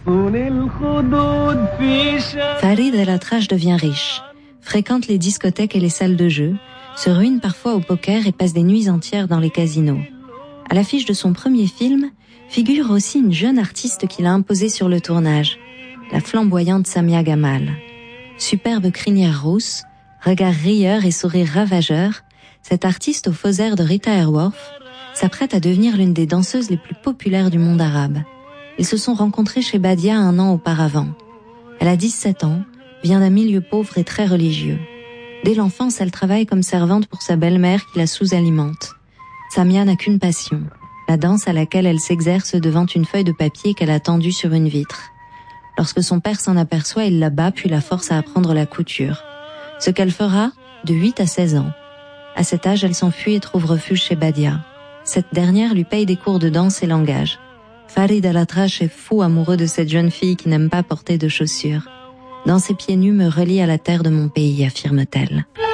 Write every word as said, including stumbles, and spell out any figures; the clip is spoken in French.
Farid El-Atrache devient riche, fréquente les discothèques et les salles de jeu, se ruine parfois au poker et passe des nuits entières dans les casinos. À l'affiche de son premier film, figure aussi une jeune artiste qu'il a imposée sur le tournage, la flamboyante Samia Gamal. Superbe crinière rousse, regard rieur et sourire ravageur, cette artiste aux faux airs de Rita Hayworth s'apprête à devenir l'une des danseuses les plus populaires du monde arabe. Ils se sont rencontrés chez Badia un an auparavant. Elle a dix-sept ans, vient d'un milieu pauvre et très religieux. Dès l'enfance, elle travaille comme servante pour sa belle-mère qui la sous-alimente. Samia n'a qu'une passion, la danse à laquelle elle s'exerce devant une feuille de papier qu'elle a tendue sur une vitre. Lorsque son père s'en aperçoit, il la bat puis la force à apprendre la couture. Ce qu'elle fera de huit à seize ans. À cet âge, elle s'enfuit et trouve refuge chez Badia. Cette dernière lui paye des cours de danse et langage. Farid El-Atrache est fou amoureux de cette jeune fille qui n'aime pas porter de chaussures. Dans ses pieds nus me relie à la terre de mon pays, affirme-t-elle.